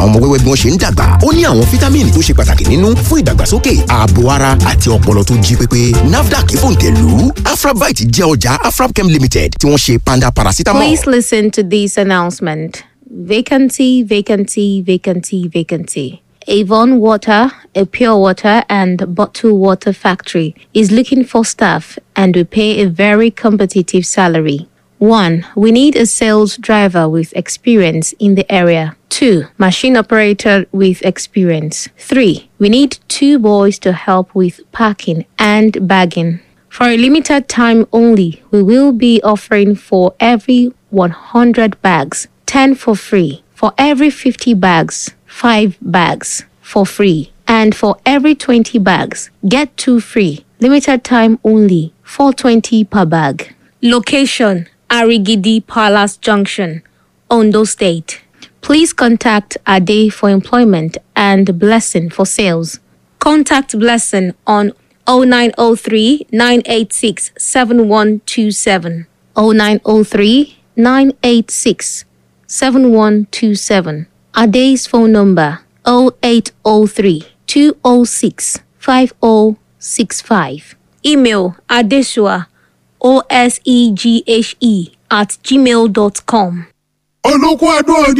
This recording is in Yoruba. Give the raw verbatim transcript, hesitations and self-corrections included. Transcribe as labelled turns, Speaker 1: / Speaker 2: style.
Speaker 1: àwọn ọmọ wẹ́wẹ́ bí wọ́n ṣe ń dàgbà. Ó ní àwọn fítámìnì tó ṣe pàtàkì nínú fún ìdàgbàsókè ààbò ara àti ọpọlọ tó jí pépé. NAFDAC fòǹtẹ̀lù. Afrabite jẹ́ ọjà Afrabchem Limited tí wọ́n ṣe panda paracetamol.
Speaker 2: Please listen to this announcement. Vacancy, vacancy, vacancy, vacancy. Avon Water, a pure water and bottled water factory, is looking for staff and we pay a very competitive salary. One, we need a sales driver with experience in the area. Two, machine operator with experience. Three, we need two boys to help with packing and bagging. For a limited time only, we will be offering for every one hundred bags, ten for free. For every fifty bags, five bags for free. And for every twenty bags, get two free. Limited time only, four twenty per bag. Location, Arigidi Palace Junction, Ondo State. Please contact Ade for employment and Blessing for sales. Contact Blessing on oh nine oh three, nine eight six, seven one two seven. oh nine oh three, nine eight six, seven one two seven. Ade's phone number oh eight oh three, two oh six, five oh six five. Email adesua, O S E G H E, at gmail dot com.